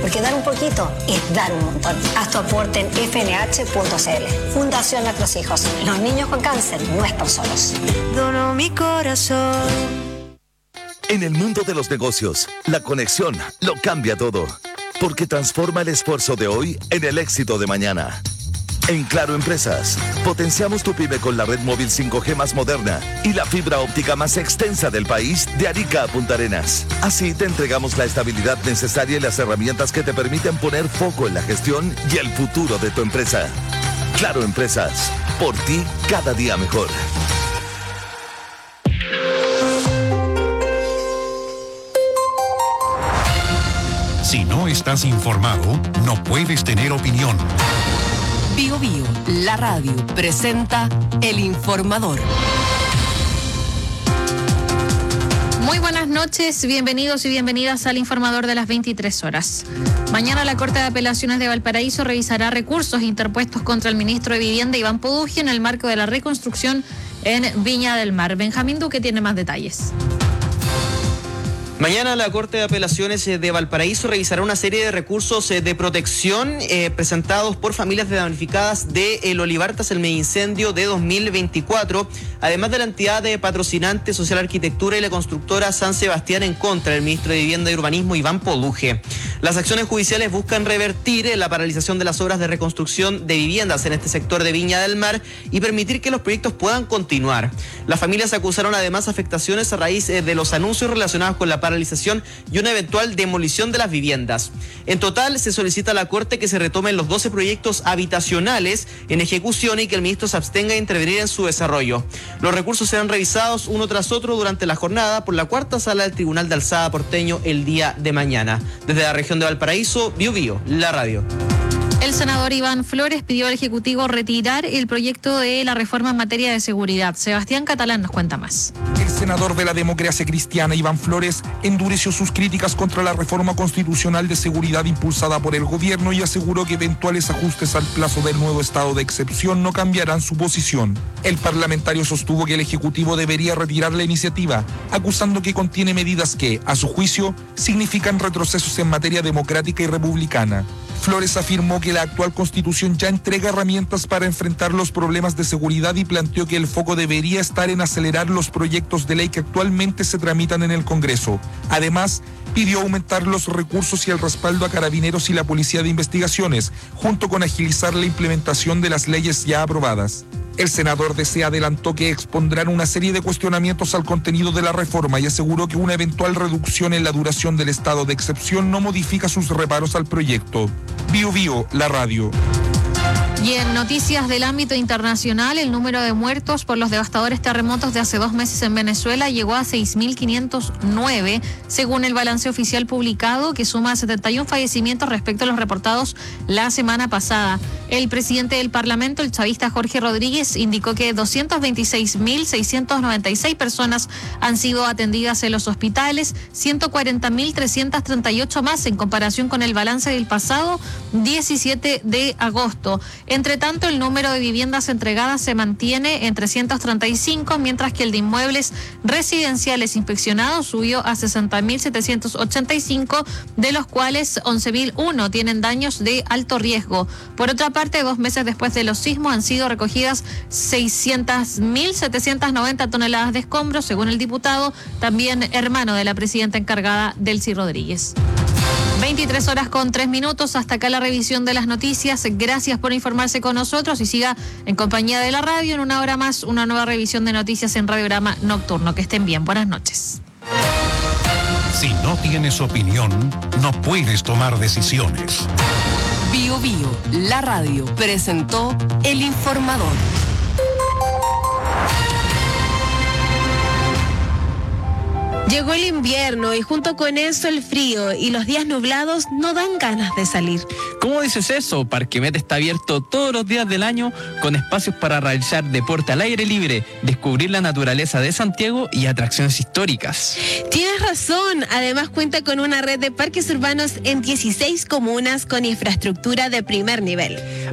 Porque dar un poquito es dar un montón. Haz tu aporte en fnh.cl. Fundación Nuestros Hijos. Los niños con cáncer no están solos. Dono mi corazón. En el mundo de los negocios, la conexión lo cambia todo. Porque transforma el esfuerzo de hoy en el éxito de mañana. En Claro Empresas, potenciamos tu pyme con la red móvil 5G más moderna y la fibra óptica más extensa del país de Arica a Punta Arenas. Así te entregamos la estabilidad necesaria y las herramientas que te permiten poner foco en la gestión y el futuro de tu empresa. Claro Empresas, por ti cada día mejor. Si no estás informado, no puedes tener opinión. Bio Bio, la radio, presenta El Informador. Muy buenas noches, bienvenidos y bienvenidas al Informador de las 23 horas. Mañana la Corte de Apelaciones de Valparaíso revisará recursos interpuestos contra el ministro de Vivienda, Iván Poduje, en el marco de la reconstrucción en Viña del Mar. Benjamín Duque tiene más detalles. Mañana la Corte de Apelaciones de Valparaíso revisará una serie de recursos de protección presentados por familias damnificadas del Olivar tras el megaincendio de 2024, además de la entidad de patrocinante Social Arquitectura y la constructora San Sebastián en contra del ministro de Vivienda y Urbanismo, Iván Poduje. Las acciones judiciales buscan revertir la paralización de las obras de reconstrucción de viviendas en este sector de Viña del Mar y permitir que los proyectos puedan continuar. Las familias acusaron además afectaciones a raíz de los anuncios relacionados con la paralización y una eventual demolición de las viviendas. En total, se solicita a la Corte que se retomen los 12 proyectos habitacionales en ejecución y que el ministro se abstenga de intervenir en su desarrollo. Los recursos serán revisados uno tras otro durante la jornada por la cuarta sala del Tribunal de Alzada porteño el día de mañana. Desde la región de Valparaíso, Bio Bio, la radio. El senador Iván Flores pidió al Ejecutivo retirar el proyecto de la reforma en materia de seguridad. Sebastián Catalán nos cuenta más. El senador de la Democracia Cristiana, Iván Flores, endureció sus críticas contra la reforma constitucional de seguridad impulsada por el gobierno y aseguró que eventuales ajustes al plazo del nuevo estado de excepción no cambiarán su posición. El parlamentario sostuvo que el Ejecutivo debería retirar la iniciativa, acusando que contiene medidas que, a su juicio, significan retrocesos en materia democrática y republicana. Flores afirmó que la actual Constitución ya entrega herramientas para enfrentar los problemas de seguridad y planteó que el foco debería estar en acelerar los proyectos de ley que actualmente se tramitan en el Congreso. Además, pidió aumentar los recursos y el respaldo a carabineros y la Policía de Investigaciones, junto con agilizar la implementación de las leyes ya aprobadas. El senador DC adelantó que expondrán una serie de cuestionamientos al contenido de la reforma y aseguró que una eventual reducción en la duración del estado de excepción no modifica sus reparos al proyecto. Bio Bio, la radio. Y en noticias del ámbito internacional, el número de muertos por los devastadores terremotos de hace 2 meses en Venezuela llegó a 6.509, según el balance oficial publicado, que suma 71 fallecimientos respecto a los reportados la semana pasada. El presidente del Parlamento, el chavista Jorge Rodríguez, indicó que 226.696 personas han sido atendidas en los hospitales, 140.338 más en comparación con el balance del pasado 17 de agosto. Entre tanto, el número de viviendas entregadas se mantiene en 335, mientras que el de inmuebles residenciales inspeccionados subió a 60.785, de los cuales 11.001 tienen daños de alto riesgo. Por otra parte, 2 meses después de los sismos han sido recogidas 600.790 toneladas de escombros, según el diputado, también hermano de la presidenta encargada, Delcy Rodríguez. 23 horas con 3 minutos, hasta acá la revisión de las noticias. Gracias por informarse con nosotros y siga en compañía de la radio. En una hora más, una nueva revisión de noticias en Radiograma Nocturno. Que estén bien, buenas noches. Si no tienes opinión, no puedes tomar decisiones. Bio Bio, la radio, presentó El Informador. Llegó el invierno y junto con eso el frío y los días nublados no dan ganas de salir. ¿Cómo dices eso? Parquemet está abierto todos los días del año con espacios para realizar deporte al aire libre, descubrir la naturaleza de Santiago y atracciones históricas. Tienes razón, además cuenta con una red de parques urbanos en 16 comunas con infraestructura de primer nivel.